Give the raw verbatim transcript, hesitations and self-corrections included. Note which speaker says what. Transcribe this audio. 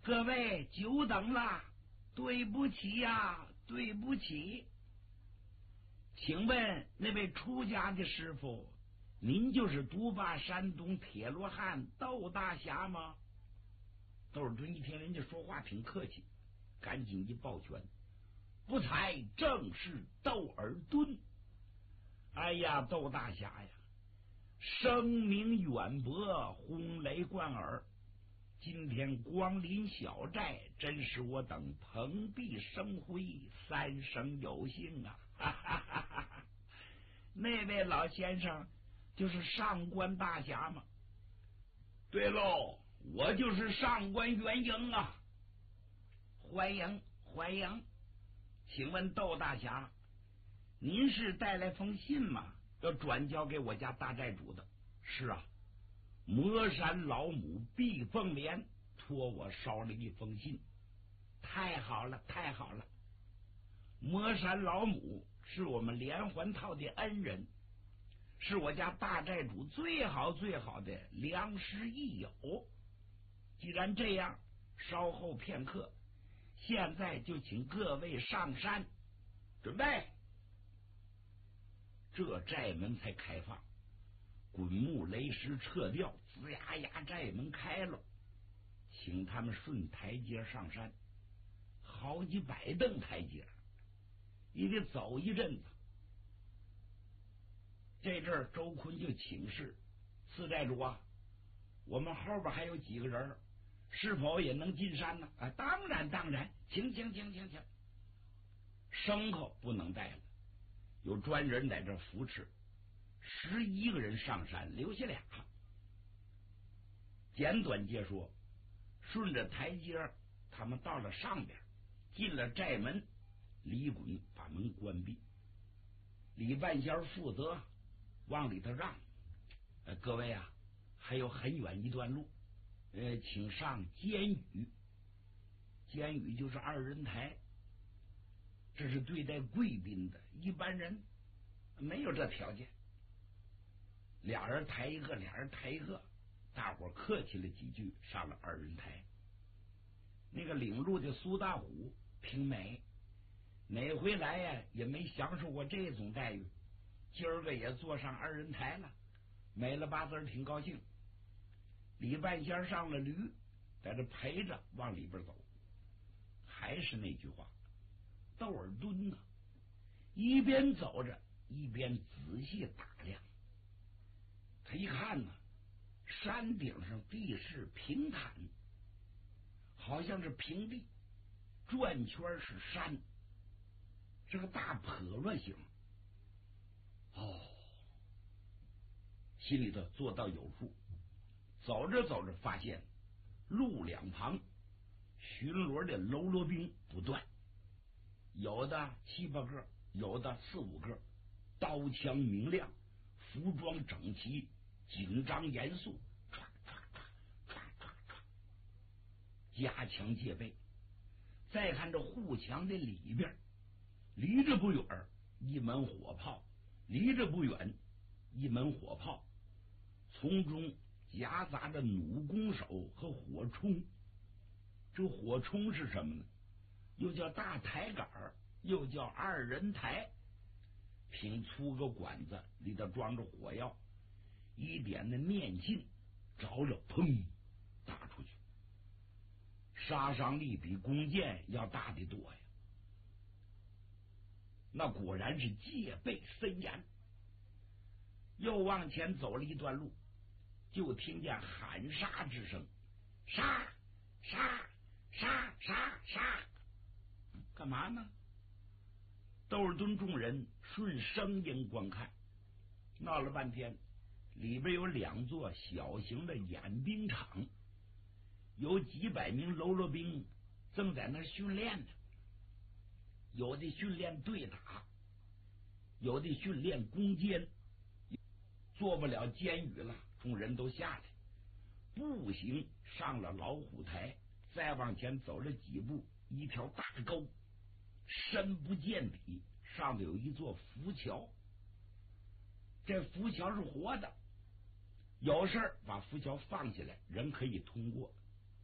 Speaker 1: 各位久等了，对不起呀，对不起。请问那位出家的师傅，您就是独霸山东铁罗汉窦大侠吗？窦尔敦一听人家说话挺客气，赶紧一抱拳，不才正是窦尔敦。哎呀，窦大侠呀，声名远播，轰雷贯耳，今天光临小寨，真是我等蓬荜生辉，三生有幸啊！哈哈哈哈，那位老先生就是上官大侠吗？对喽，我就是上官元英啊！欢迎欢迎，请问窦大侠，您是带来封信吗？要转交给我家大寨主的。是啊，魔山老母毕凤莲托我捎了一封信。太好了太好了，魔山老母是我们连环套的恩人，是我家大寨主最好最好的良师益友。既然这样，稍后片刻，现在就请各位上山，准备。这寨门才开放，滚木雷石撤掉，吱呀呀，寨门开了，请他们顺台阶上山，好几百蹬台阶，你得走一阵子。这阵儿周坤就请示四寨主啊，我们后边还有几个人，是否也能进山呢？啊，当然当然，请请请请请。牲口不能带了，有专人在这扶持，十一个人上山，留下俩。简短截说，顺着台阶，他们到了上边，进了寨门，李衮把门关闭，李半仙负责往里头让。呃，各位啊，还有很远一段路，呃，请上监宇。监宇就是二人台，这是对待贵宾的，一般人没有这条件。俩人抬一个，俩人抬一个，大伙客气了几句，上了二人台。那个领路的苏大虎挺美，哪回来呀也没享受过这种待遇，今儿个也坐上二人台了，美了八字，挺高兴。李半仙上了驴，在这陪着往里边走。还是那句话，窦尔敦呢，一边走着一边仔细打量。他一看呢，山顶上地势平坦，好像是平地，转圈是山，是个大坡落形。哦，心里头做到有数。走着走着，发现路两旁巡逻的喽啰兵不断，有的七八个，有的四五个，刀枪明亮，服装整齐，紧张严肃，唰唰唰唰唰唰，加强戒备。再看这护墙的里边，离着不远一门火炮，离着不远一门火炮，从中夹杂着弩弓手和火铳。这火铳是什么呢？又叫大台杆，又叫二人台，挺粗个管子，里头装着火药，一点的面劲着了，砰打出去，杀伤力比弓箭要大得多呀。那果然是戒备森严。又往前走了一段路，就听见喊杀之声，杀杀杀杀杀！干嘛呢？窦尔敦众人顺声音观看，闹了半天，里边有两座小型的演兵场，有几百名喽啰兵正在那训练呢，有的训练对打，有的训练攻坚。做不了监狱了，众人都下来，步行上了老虎台，再往前走了几步，一条大沟，深不见底，上头有一座浮桥。这浮桥是活的，有事把浮桥放下来，人可以通过。